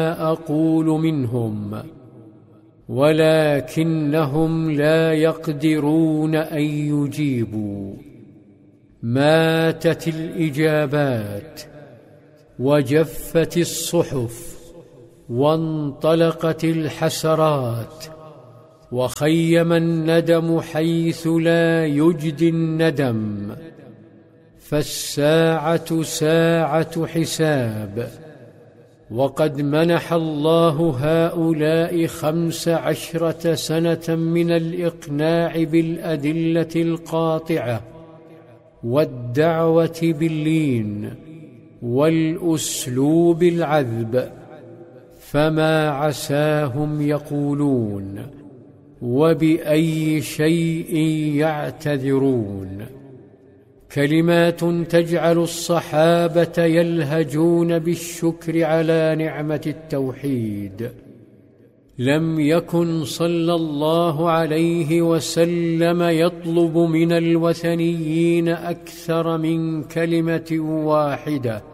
أقول منهم، ولكنهم لا يقدرون أن يجيبوا. ماتت الإجابات، وجفت الصحف، وانطلقت الحسرات، وخيم الندم حيث لا يجدي الندم. فالساعة ساعة حساب، وقد منح الله هؤلاء 15 سنة من الإقناع بالأدلة القاطعة، والدعوة باللين، والأسلوب العذب، فما عساهم يقولون وبأي شيء يعتذرون. كلمات تجعل الصحابة يلهجون بالشكر على نعمة التوحيد. لم يكن صلى الله عليه وسلم يطلب من الوثنيين أكثر من كلمة واحدة: